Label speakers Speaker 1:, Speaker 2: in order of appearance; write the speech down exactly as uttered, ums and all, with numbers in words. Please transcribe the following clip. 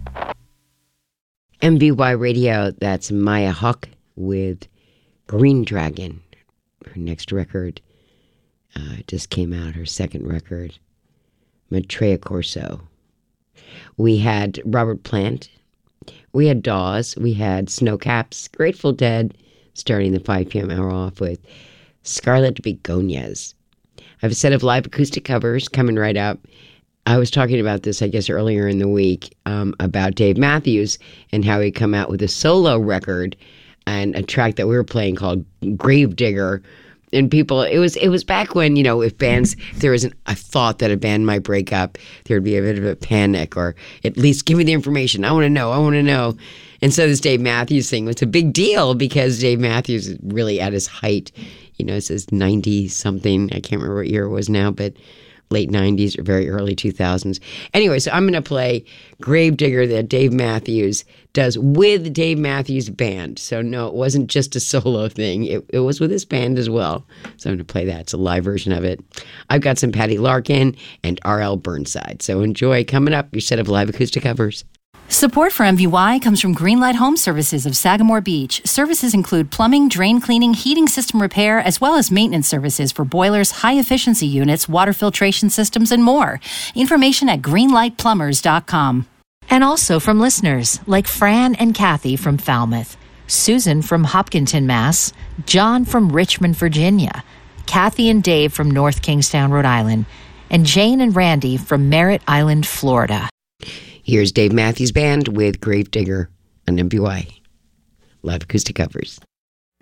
Speaker 1: M B Y Radio, that's Maya Hawke with Green Dragon. Her next record uh, just came out, her second record, Maitreya Corso. We had Robert Plant. We had Dawes. We had Snowcaps, Grateful Dead, starting the five p.m. hour off with Scarlet Begonias. I have a set of live acoustic covers coming right up. I was talking about this, I guess, earlier in the week, um, about Dave Matthews and how he come out with a solo record and a track that we were playing called Gravedigger. And people, it was it was back when, you know, if bands, if there was an, a thought that a band might break up, there would be a bit of a panic, or at least give me the information. I want to know, I want to know. And so this Dave Matthews thing was a big deal because Dave Matthews is really at his height. You know, it says ninety-something. I can't remember what year it was now, but late nineties or very early two thousands. Anyway, so I'm going to play Gravedigger that Dave Matthews does with Dave Matthews Band. So no, it wasn't just a solo thing. It, it was with his band as well. So I'm going to play that. It's a live version of it. I've got some Patty Larkin and R L Burnside. So enjoy. Coming up, your set of live acoustic covers.
Speaker 2: Support for M V Y comes from Greenlight Home Services of Sagamore Beach. Services include plumbing, drain cleaning, heating system repair, as well as maintenance services for boilers, high-efficiency units, water filtration systems, and more. Information at greenlight plumbers dot com. And also from listeners like Fran and Kathy from Falmouth, Susan from Hopkinton, Mass., John from Richmond, Virginia, Kathy and Dave from North Kingstown, Rhode Island, and Jane and Randy from Merritt Island, Florida.
Speaker 1: Here's Dave Matthews Band with Gravedigger on M B Y. Live acoustic covers.